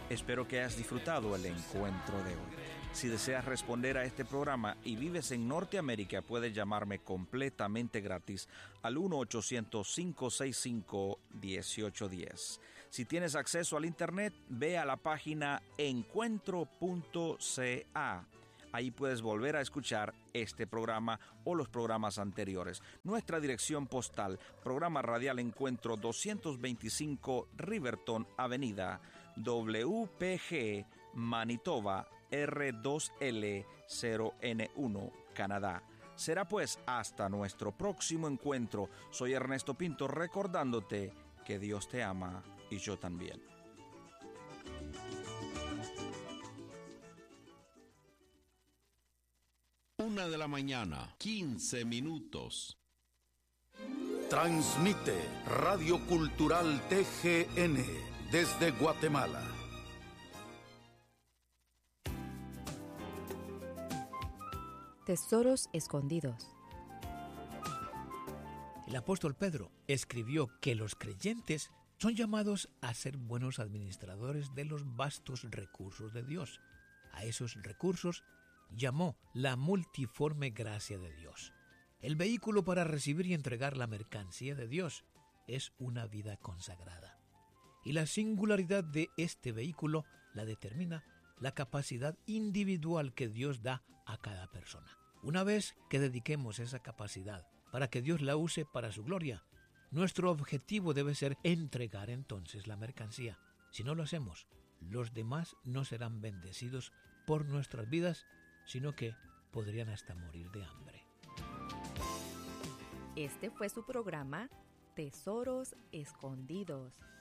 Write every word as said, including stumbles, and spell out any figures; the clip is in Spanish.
Espero que hayas disfrutado el encuentro de hoy. Si deseas responder a este programa y vives en Norteamérica, puedes llamarme completamente gratis al uno ochocientos, cinco seis cinco, uno ocho uno cero. Si tienes acceso al Internet, ve a la página encuentro punto c a. Ahí puedes volver a escuchar este programa o los programas anteriores. Nuestra dirección postal, programa radial Encuentro doscientos veinticinco Riverton Avenida, W P G, Manitoba, R dos L cero N uno, Canadá. Será pues hasta nuestro próximo encuentro. Soy Ernesto Pinto recordándote que Dios te ama y yo también. Una de la mañana, quince minutos. Transmite Radio Cultural T G N desde Guatemala. Tesoros escondidos. El apóstol Pedro escribió que los creyentes son llamados a ser buenos administradores de los vastos recursos de Dios. A esos recursos llamó la multiforme gracia de Dios. El vehículo para recibir y entregar la mercancía de Dios es una vida consagrada. Y la singularidad de este vehículo la determina la capacidad individual que Dios da a cada persona. Una vez que dediquemos esa capacidad para que Dios la use para su gloria, nuestro objetivo debe ser entregar entonces la mercancía. Si no lo hacemos, los demás no serán bendecidos por nuestras vidas, sino que podrían hasta morir de hambre. Este fue su programa Tesoros Escondidos.